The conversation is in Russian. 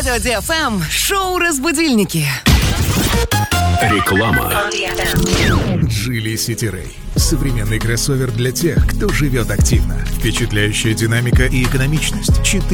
Радио DFM, шоу «Разбудильники». Реклама. Geely City Ray. Современный кроссовер для тех, кто живет активно. Впечатляющая динамика и экономичность.